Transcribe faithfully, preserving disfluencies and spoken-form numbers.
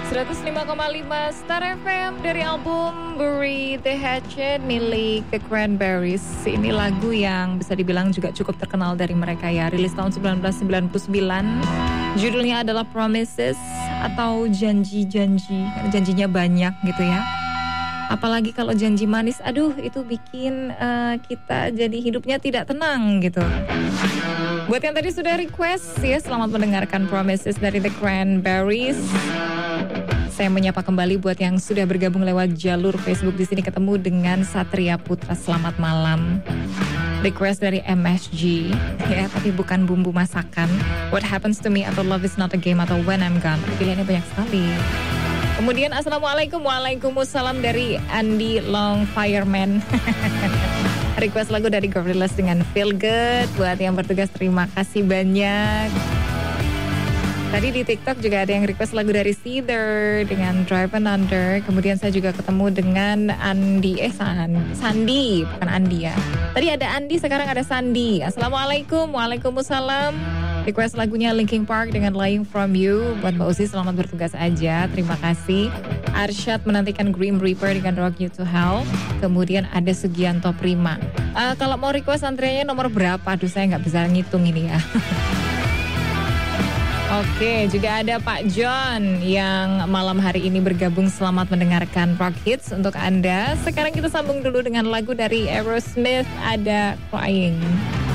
seratus lima koma lima Star F M dari album Bury the Hatchet milik The Cranberries. Ini lagu yang bisa dibilang juga cukup terkenal dari mereka ya. Rilis tahun sembilan belas sembilan puluh sembilan. Judulnya adalah Promises atau janji-janji. Karena janjinya banyak gitu ya. Apalagi kalau janji manis, aduh itu bikin uh, kita jadi hidupnya tidak tenang gitu. Buat yang tadi sudah request ya, selamat mendengarkan Promises dari The Cranberries. Saya menyapa kembali buat yang sudah bergabung lewat jalur Facebook. Di sini ketemu dengan Satria Putra. Selamat malam. Request dari M S G ya, tapi bukan bumbu masakan. What Happens to Me atau Love is Not a Game atau When I'm Gone. Pilihannya banyak sekali. Kemudian Assalamualaikum, Waalaikumsalam dari Andy Long Fireman. Request lagu dari Gorillaz dengan Feel Good. Buat yang bertugas terima kasih banyak. Tadi di TikTok juga ada yang request lagu dari Cedar dengan Drive Under. Kemudian saya juga ketemu dengan Andi, eh San, Sandi, bukan Andi ya. Tadi ada Andi, sekarang ada Sandi. Assalamualaikum, Waalaikumsalam. Request lagunya Linkin Park dengan Lying From You. Buat Mbak Uzi, selamat bertugas aja. Terima kasih. Arsyad menantikan Grim Reaper dengan Rock You to Hell. Kemudian ada Sugianto Prima. Uh, kalau mau request antriannya nomor berapa? Aduh, saya nggak bisa ngitung ini ya. Oke, juga ada Pak John yang malam hari ini bergabung. Selamat mendengarkan Rock Hits untuk Anda. Sekarang kita sambung dulu dengan lagu dari Aerosmith, ada Crying.